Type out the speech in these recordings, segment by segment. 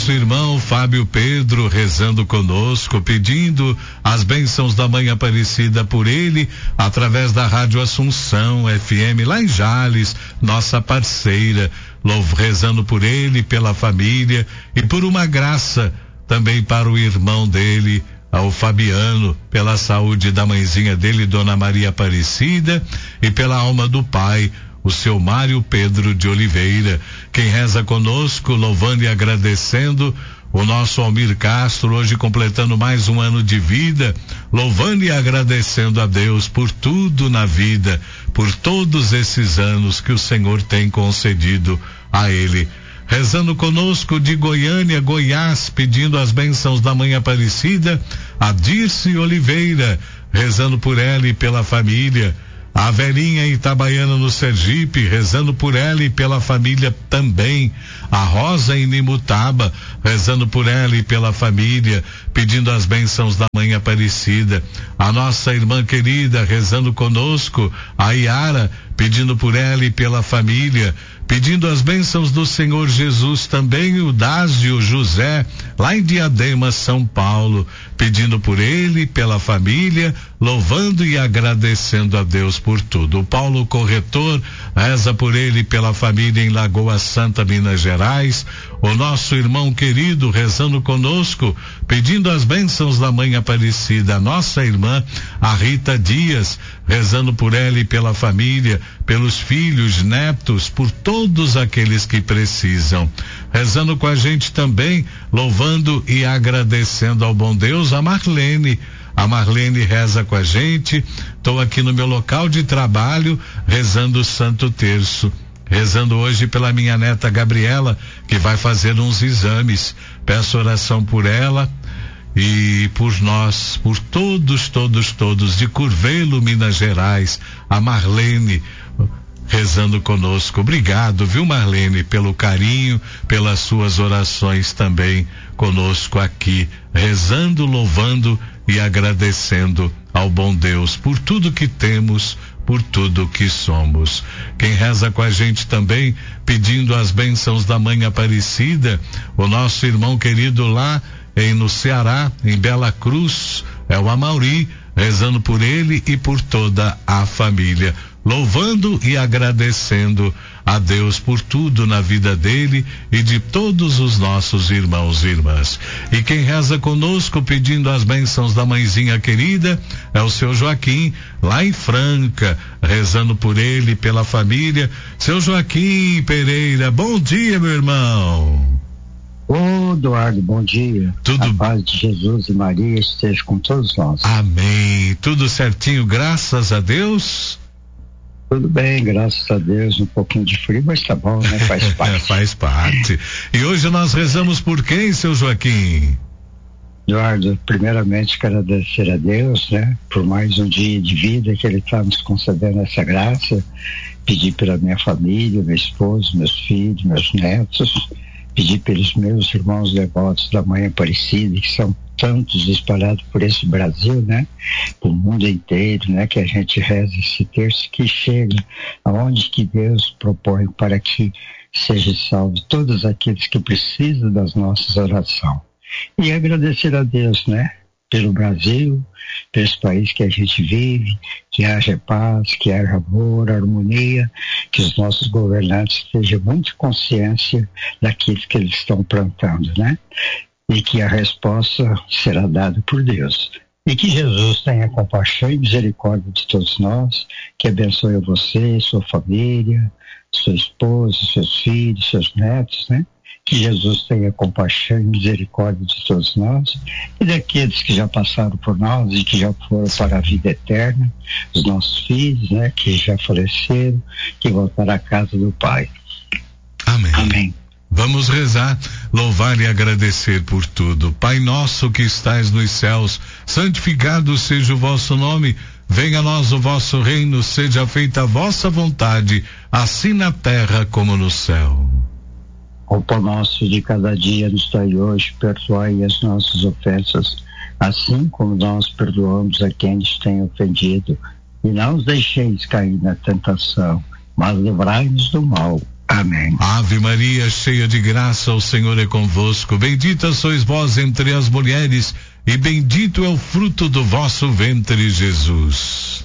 nosso irmão Fábio Pedro rezando conosco, pedindo as bênçãos da Mãe Aparecida por ele, através da Rádio Assunção FM, lá em Jales, nossa parceira, rezando por ele, pela família e por uma graça também para o irmão dele, ao Fabiano, pela saúde da mãezinha dele, Dona Maria Aparecida, e pela alma do pai, o seu Mário Pedro de Oliveira. Quem reza conosco, louvando e agradecendo, o nosso Almir Castro, hoje completando mais um ano de vida, louvando e agradecendo a Deus por tudo na vida, por todos esses anos que o Senhor tem concedido a ele. Rezando conosco de Goiânia, Goiás, pedindo as bênçãos da Mãe Aparecida, a Dirce Oliveira, rezando por ela e pela família. A velhinha Itabaiana no Sergipe, rezando por ela e pela família também. A Rosa em Nimutaba, rezando por ela e pela família, pedindo as bênçãos da Mãe Aparecida. A nossa irmã querida, rezando conosco, a Iara, pedindo por ela e pela família, pedindo as bênçãos do Senhor Jesus também, o Dásio José, lá em Diadema, São Paulo, pedindo por ele e pela família, louvando e agradecendo a Deus por tudo. O Paulo Corretor reza por ele e pela família em Lagoa Santa, Minas Gerais. O nosso irmão querido rezando conosco, pedindo as bênçãos da Mãe Aparecida. A nossa irmã, a Rita Dias, rezando por ela e pela família, pelos filhos, netos, por todos aqueles que precisam. Rezando com a gente também, louvando e agradecendo ao bom Deus, a Marlene. A Marlene reza com a gente. Estou aqui no meu local de trabalho, rezando o Santo Terço. Rezando hoje pela minha neta Gabriela, que vai fazer uns exames. Peço oração por ela e por nós, por todos de Curvelo, Minas Gerais. A Marlene rezando conosco. Obrigado, viu, Marlene, pelo carinho, pelas suas orações também conosco aqui, rezando, louvando e agradecendo ao bom Deus por tudo que temos, por tudo que somos. Quem reza com a gente também, pedindo as bênçãos da Mãe Aparecida, o nosso irmão querido lá no Ceará, em Bela Cruz, é o Amauri, rezando por ele e por toda a família, louvando e agradecendo a Deus por tudo na vida dele e de todos os nossos irmãos e irmãs. E quem reza conosco pedindo as bênçãos da mãezinha querida é o seu Joaquim, lá em Franca, rezando por ele e pela família. Seu Joaquim Pereira, bom dia, meu irmão. Ô, Eduardo, bom dia. A paz de Jesus e Maria esteja com todos nós. Amém. Tudo certinho, graças a Deus. Tudo bem, graças a Deus, um pouquinho de frio, mas tá bom, né? Faz parte. Faz parte. E hoje nós rezamos por quem, seu Joaquim? Eduardo, primeiramente quero agradecer a Deus, né? Por mais um dia de vida que Ele está nos concedendo essa graça. Pedir pela minha família, meu esposo, meus filhos, meus netos. Pedir pelos meus irmãos devotos da Mãe Aparecida, que são tantos espalhados por esse Brasil, né? O mundo inteiro, né? Que a gente reza esse terço que chega aonde que Deus propõe para que seja salvo todos aqueles que precisam das nossas orações. E agradecer a Deus, né? Pelo Brasil, pelo país que a gente vive, que haja paz, que haja amor, harmonia, que os nossos governantes tenham muita consciência daquilo que eles estão plantando, né? E que a resposta será dada por Deus. E que Jesus tenha compaixão e misericórdia de todos nós, que abençoe você, sua família, sua esposa, seus filhos, seus netos, né? Que Jesus tenha compaixão e misericórdia de todos nós e daqueles que já passaram por nós e que já foram para a vida eterna, os nossos filhos, né, que já faleceram, que voltaram à casa do Pai. Amém. Amém. Vamos rezar, louvar e agradecer por tudo. Pai nosso que estais nos céus, santificado seja o vosso nome. Venha a nós o vosso reino, seja feita a vossa vontade, assim na terra como no céu. O pão nosso de cada dia nos dai hoje, perdoai as nossas ofensas, assim como nós perdoamos a quem nos tem ofendido. E não os deixeis cair na tentação, mas livrai-nos do mal. Amém. Ave Maria, cheia de graça, o Senhor é convosco. Bendita sois vós entre as mulheres, e bendito é o fruto do vosso ventre, Jesus.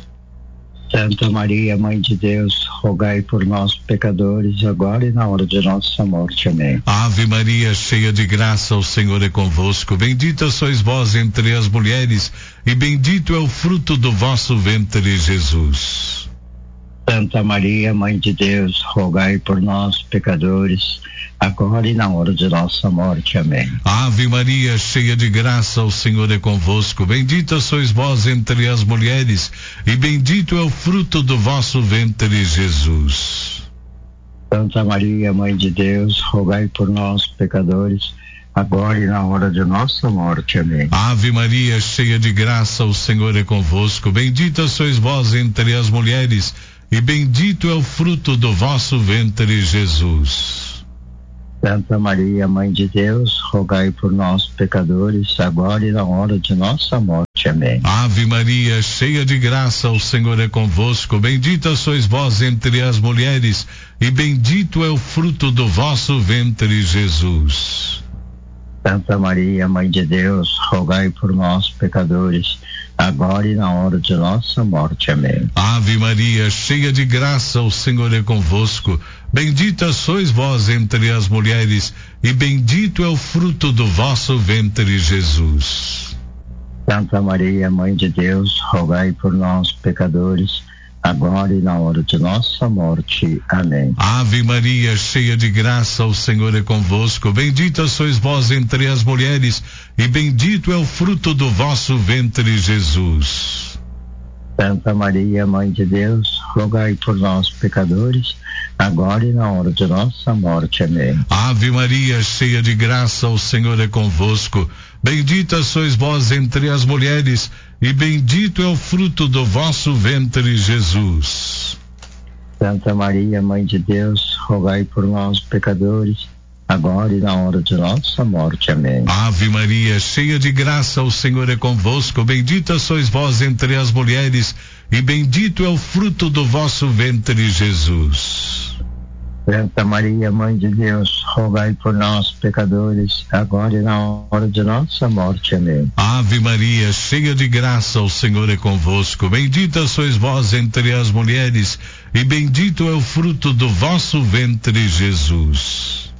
Santa Maria, Mãe de Deus, rogai por nós, pecadores, agora e na hora de nossa morte. Amém. Ave Maria, cheia de graça, o Senhor é convosco. Bendita sois vós entre as mulheres, e bendito é o fruto do vosso ventre, Jesus. Santa Maria, Mãe de Deus, rogai por nós, pecadores, agora e na hora de nossa morte. Amém. Ave Maria, cheia de graça, o Senhor é convosco. Bendita sois vós entre as mulheres, e bendito é o fruto do vosso ventre, Jesus. Santa Maria, Mãe de Deus, rogai por nós, pecadores, agora e na hora de nossa morte. Amém. Ave Maria, cheia de graça, o Senhor é convosco. Bendita sois vós entre as mulheres, e bendito é o fruto do vosso ventre, Jesus. Santa Maria, Mãe de Deus, rogai por nós, pecadores, agora e na hora de nossa morte. Amém. Ave Maria, cheia de graça, o Senhor é convosco. Bendita sois vós entre as mulheres, e bendito é o fruto do vosso ventre, Jesus. Santa Maria, Mãe de Deus, rogai por nós, pecadores, agora e na hora de nossa morte. Amém. Ave Maria, cheia de graça, o Senhor é convosco. Bendita sois vós entre as mulheres, e bendito é o fruto do vosso ventre, Jesus. Santa Maria, Mãe de Deus, rogai por nós, pecadores, agora e na hora de nossa morte. Amém. Ave Maria, cheia de graça, o Senhor é convosco. Bendita sois vós entre as mulheres, e bendito é o fruto do vosso ventre, Jesus. Santa Maria, Mãe de Deus, rogai por nós, pecadores, agora e na hora de nossa morte. Amém. Ave Maria, cheia de graça, o Senhor é convosco. Bendita sois vós entre as mulheres, e bendito é o fruto do vosso ventre, Jesus. Santa Maria, Mãe de Deus, rogai por nós, pecadores, agora e na hora de nossa morte. Amém. Ave Maria, cheia de graça, o Senhor é convosco. Bendita sois vós entre as mulheres, e bendito é o fruto do vosso ventre, Jesus. Santa Maria, Mãe de Deus, rogai por nós, pecadores, agora e na hora de nossa morte. Amém. Ave Maria, cheia de graça, o Senhor é convosco. Bendita sois vós entre as mulheres, e bendito é o fruto do vosso ventre, Jesus.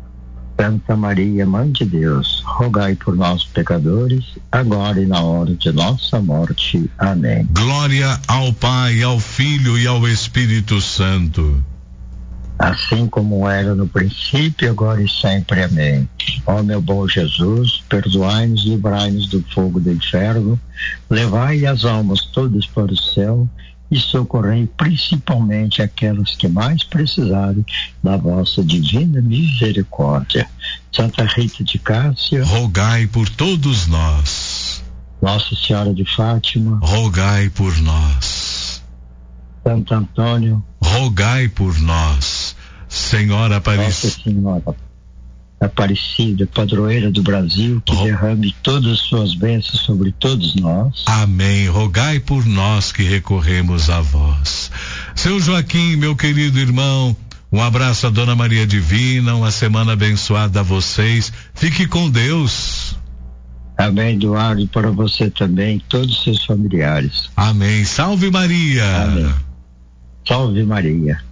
Santa Maria, Mãe de Deus, rogai por nós, pecadores, agora e na hora de nossa morte. Amém. Glória ao Pai, ao Filho e ao Espírito Santo. Assim como era no princípio, agora e sempre. Amém. Ó meu bom Jesus, perdoai-nos, livrai-nos do fogo do inferno, levai as almas todas para o céu e socorrei principalmente aquelas que mais precisarem da vossa divina misericórdia. Santa Rita de Cássia, rogai por todos nós. Nossa Senhora de Fátima, rogai por nós. Santo Antônio, rogai por nós. Senhora Aparecida, Nossa Senhora Aparecida, padroeira do Brasil, que derrame todas as suas bênçãos sobre todos nós. Amém. Rogai por nós que recorremos a vós. Seu Joaquim, meu querido irmão, um abraço à Dona Maria Divina, uma semana abençoada a vocês. Fique com Deus. Amém, Eduardo, para você também, todos os seus familiares. Amém. Salve Maria. Amém. Salve Maria.